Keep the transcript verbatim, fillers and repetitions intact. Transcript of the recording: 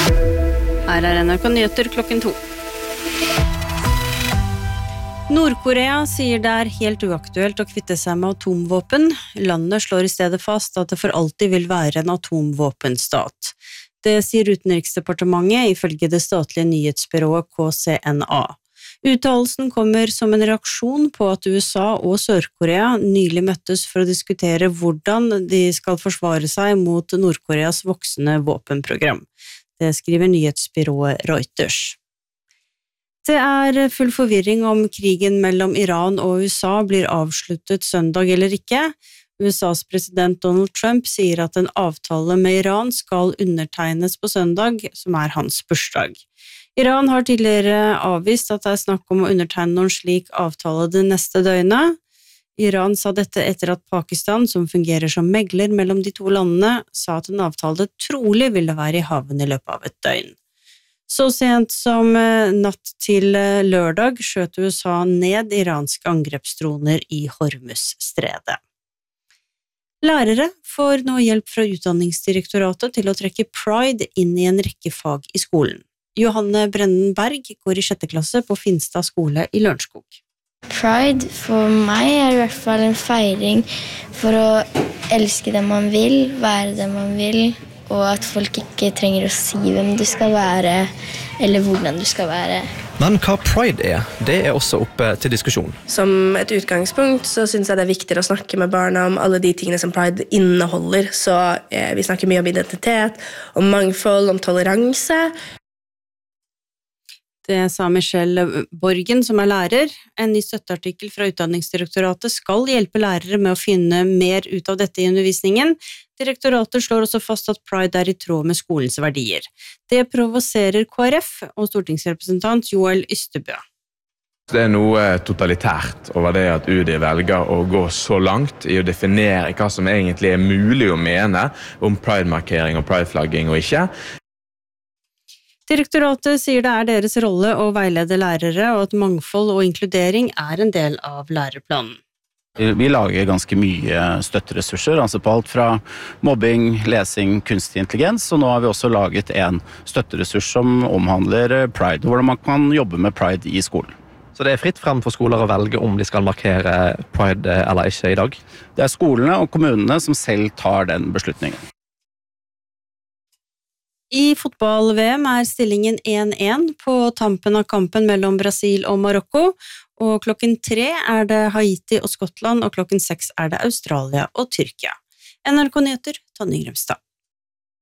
Her er N R K Nyheter klokken to. Nordkorea sier det er helt uaktuelt å kvitte seg med atomvåpen. Landet slår i stedet fast at det for alltid vil være en atomvåpenstat. Det sier Utenriksdepartementet ifølge det statlige nyhetsbyrået K C N A. Uttalelsen kommer som en reaksjon på at U S A og Sør-Korea nylig møttes for å diskutere hvordan de skal forsvare seg mot Nordkoreas voksende våpenprogram. Det skriver nyhetsbyrået Reuters. Det er full forvirring om krigen mellom Iran og U S A blir avsluttet søndag eller ikke. U S A's president Donald Trump sier at en avtale med Iran skal undertegnes på søndag, som er hans bursdag. Iran har tidligere avvist at det er snakk om å undertegne noen slik avtale det neste døgnet. Iran sa dette etter at Pakistan, som fungerer som megler mellom de to landene, sa at en avtale trolig ville være i havn i løpet av et døgn. Så sent som natt til lørdag skjøt U S A ned iranske angrepsdroner i Hormuzstredet. Lærere får nå hjelp fra Utdanningsdirektoratet til å trekke Pride inn i en rekke fag i skolen. Johanne Brennenberg går i sjette klasse på Finstad skole i Lørenskog. Pride for meg er i hvert fall en feiring for å elske det man vil, være det man vil, og at folk ikke trenger å si hvem du skal være, eller hvordan du skal være. Men hva Pride er, det er også oppe til diskusjon. Som et utgangspunkt så synes jeg det er viktig å snakke med barna om alle de tingene som Pride inneholder. Så eh, vi snakker mye om identitet, om mangfold, om toleranse. Det sa Michelle Borgen, som er lærer. En ny støtteartikkel fra Utdanningsdirektoratet skal hjelpe lærere med å finne mer ut av dette i undervisningen. Direktoratet slår også fast at Pride er i tråd med skolens verdier. Det provoserer K R F og stortingsrepresentant Joel Ystebø. Det er noe totalitært over det at U D velger å gå så langt i å definere hva som egentlig er mulig å mene om Pride-markering og Pride-flagging og ikke. Direktoratet sier det er deres rolle å veilede lærere, og at mangfold og inkludering er en del av læreplanen. Vi lager ganske mye støtteressurser, altså på alt fra mobbing, lesing, kunstig intelligens, og nå har vi også laget en støtteressurs som omhandler Pride, hvordan man kan jobbe med Pride i skolen. Så det er fritt frem for skoler å velge om de skal markere Pride eller ikke i dag? Det er skolene og kommunene som selv tar den beslutningen. I fotball-V M er stillingen én én på tampen av kampen mellom Brasil og Marokko, og klokken tre er det Haiti og Skottland, og klokken seks er det Australia og Tyrkia. N R K Nyheter, Tonje Grimstad.